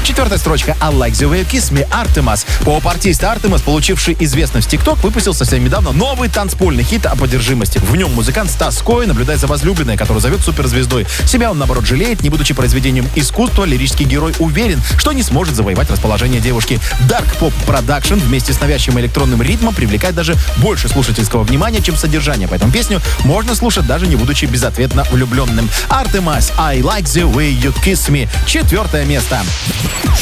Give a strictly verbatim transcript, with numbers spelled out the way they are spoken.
Четвертая строчка I Like the Way You Kiss Me, Artemas. Поп-артист Artemas, получивший известность в ТикТок, выпустил совсем недавно новый танцпольный хит об одержимости. В нем музыкант с тоской наблюдает за возлюбленной, которую зовет суперзвездой. Себя он, наоборот, жалеет, не будучи произведением искусства, лирический герой уверен, что не сможет завоевать расположение девушки. Dark Pop Production вместе с навязчивым электронным ритмом привлекает даже больше слушательского внимания, чем содержание. Поэтому песню можно слушать, даже не будучи безответно влюбленным. Artemas, I Like the Way You Kiss Me. Четвертое место.